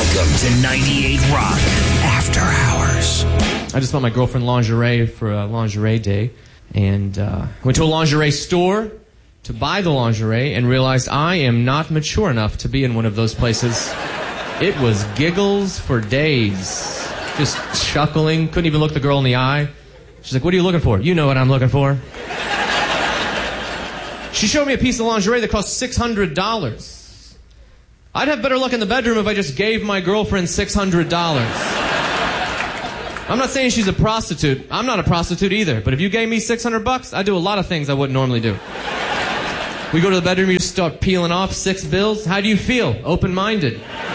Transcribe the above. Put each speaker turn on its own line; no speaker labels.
Welcome to 98 Rock After Hours.
I just bought my girlfriend lingerie for a lingerie day, and went to a lingerie store to buy the lingerie and realized I am not mature enough to be in one of those places. It was giggles for days. Just chuckling. Couldn't even look the girl in the eye. She's like, what are you looking for? You know what I'm looking for. She showed me a piece of lingerie that cost $600. I'd have better luck in the bedroom if I just gave my girlfriend $600. I'm not saying she's a prostitute. I'm not a prostitute either. But if you gave me $600, I'd do a lot of things I wouldn't normally do. We go to the bedroom, you just start peeling off 6 bills. How do you feel? Open-minded.